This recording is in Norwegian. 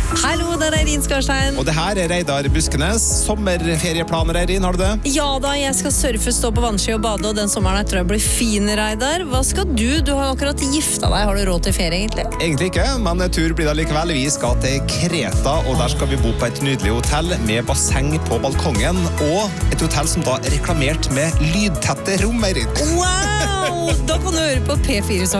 Hallo, det er Eirin Skarstein. Og det her er Reidar Buskenes. Sommerferieplaner, Eirin, har du det? Ja da, jeg skal surfe, stå på vannski og bade, og den sommeren jeg tror jeg blir fin, Reidar. Hva skal du? Du har akkurat gifta deg. Har du råd til ferie, egentlig? Egentlig ikke, men tur blir det likevel. Vi skal til Kreta, og der skal vi bo på et nydelig hotell med basseng på balkongen, og et hotell som da er reklamert med lydtette rom, Eirin. Wow! Da kan du høre på P4 så